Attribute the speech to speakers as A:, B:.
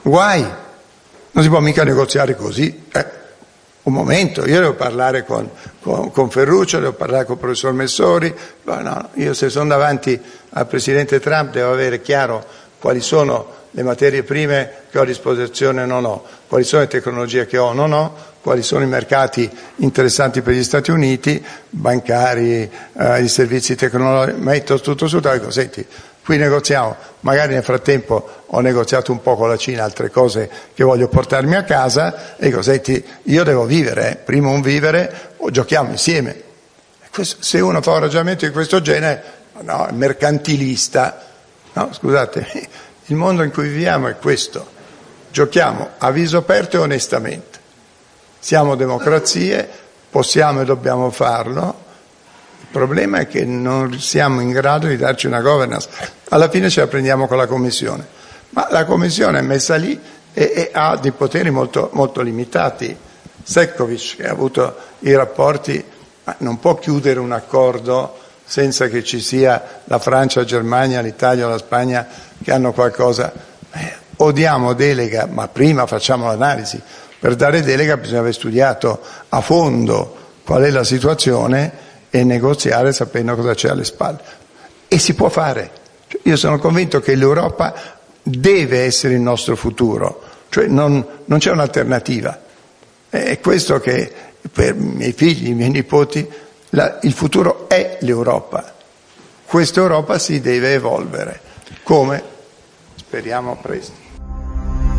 A: Guai, non si può mica negoziare così. Un momento, io devo parlare con Ferruccio, devo parlare con il professor Messori, no, io se sono davanti al presidente Trump devo avere chiaro quali sono le materie prime che ho a disposizione e non ho, quali sono le tecnologie che ho o non ho, quali sono i mercati interessanti per gli Stati Uniti, bancari, i servizi tecnologici, metto tutto sul tavolo e dico, senti, qui negoziamo, magari nel frattempo ho negoziato un po' con la Cina altre cose che voglio portarmi a casa e dico, senti, io devo vivere, prima un vivere o giochiamo insieme. Se uno fa un ragionamento di questo genere, no, è mercantilista. No, scusate, il mondo in cui viviamo è questo, giochiamo a viso aperto e onestamente. Siamo democrazie, possiamo e dobbiamo farlo. Il problema è che non siamo in grado di darci una governance. Alla fine ce la prendiamo con la Commissione, ma la Commissione è messa lì e ha dei poteri molto, molto limitati. Šefčovič, che ha avuto i rapporti, non può chiudere un accordo senza che ci sia la Francia, la Germania, l'Italia o la Spagna che hanno qualcosa. O diamo delega, ma prima facciamo l'analisi. Per dare delega bisogna aver studiato a fondo qual è la situazione e negoziare sapendo cosa c'è alle spalle. E si può fare. Io sono convinto che l'Europa deve essere il nostro futuro, cioè non c'è un'alternativa. È questo che per i miei figli, i miei nipoti, il futuro è l'Europa. Questa Europa si deve evolvere. Come? Speriamo presto.